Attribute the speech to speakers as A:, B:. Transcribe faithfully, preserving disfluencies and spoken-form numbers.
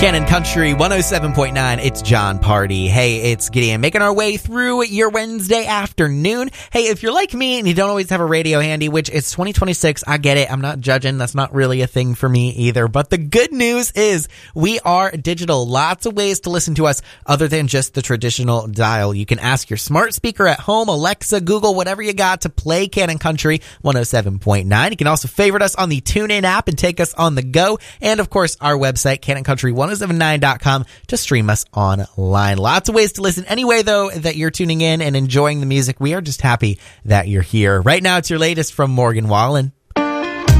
A: Canon Country one oh seven point nine, it's John Party. Hey, it's Gideon, making our way through your Wednesday afternoon. Hey, if you're like me and you don't always have a radio handy, which it's twenty twenty-six, I get it. I'm not judging. That's not really a thing for me either. But the good news is we are digital. Lots of ways to listen to us other than just the traditional dial. You can ask your smart speaker at home, Alexa, Google, whatever you got to play Canon Country one oh seven point nine. You can also favorite us on the TuneIn app and take us on the go. And of course, our website, canon country one oh seven nine dot com, to stream us online. Lots of ways to listen. Anyway, though, that you're tuning in and enjoying the music, we are just happy that you're here. Right now, it's your latest from Morgan Wallen.